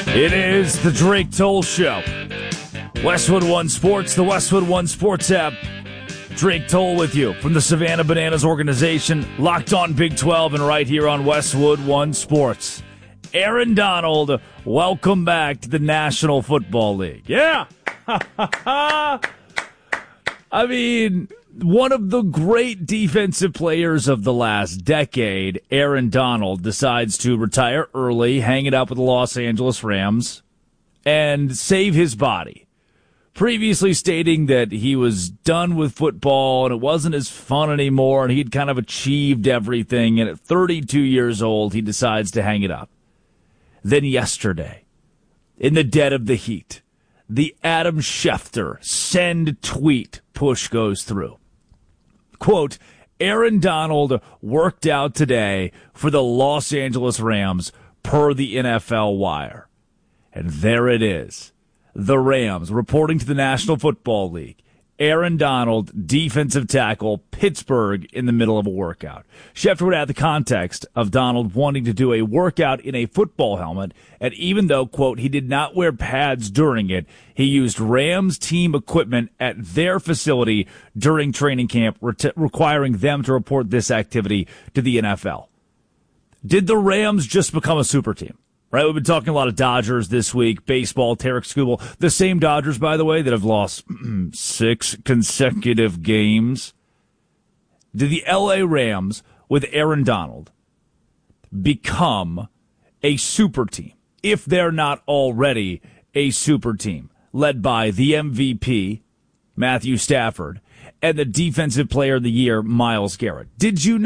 It is the Drake Toll Show. Westwood One Sports, the Westwood One Sports app. Drake Toll with you from the Savannah Bananas organization, locked on Big 12 and right here on Westwood One Sports. Aaron Donald, welcome back to the National Football League. Yeah! I mean, one of the great defensive players of the last decade, Aaron Donald, decides to retire early, hang it up with the Los Angeles Rams, and save his body. Previously stating that he was done with football and it wasn't as fun anymore and he'd kind of achieved everything, and at 32 years old, he decides to hang it up. Then yesterday, in the dead of the heat, the Adam Schefter send tweet push goes through. Quote, Aaron Donald worked out today for the Los Angeles Rams per the NFL Wire. And there it is. The Rams reporting to the National Football League. Aaron Donald, defensive tackle, Pittsburgh, in the middle of a workout. Schefter would add the context of Donald wanting to do a workout in a football helmet, and even though, quote, he did not wear pads during it, he used Rams team equipment at their facility during training camp, requiring them to report this activity to the NFL. Did the Rams just become a super team? Right, we've been talking a lot of Dodgers this week, baseball, Tarek Skubal. The same Dodgers, by the way, that have lost 6 consecutive games. Did the L.A. Rams, with Aaron Donald, become a super team, if they're not already a super team, led by the MVP, Matthew Stafford, and the Defensive Player of the Year, Myles Garrett? Did you know